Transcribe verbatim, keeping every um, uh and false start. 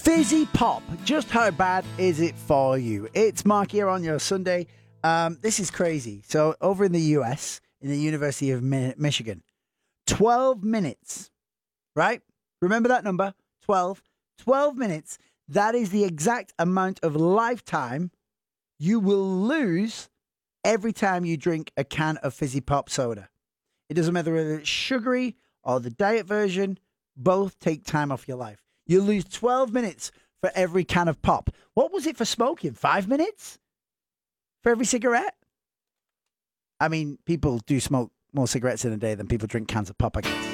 Fizzy pop. Just how bad is it for you? It's Mark here on your Sunday. Um, this is crazy. So over in the U S, in the University of Mi- Michigan, twelve minutes, right? Remember that number? twelve. twelve minutes. That is the exact amount of lifetime you will lose every time you drink a can of fizzy pop soda. It doesn't matter whether it's sugary or the diet version. Both take time off your life. You lose twelve minutes for every can of pop. What was it for smoking? Five minutes? For every cigarette? I mean, people do smoke more cigarettes in a day than people drink cans of pop, I guess.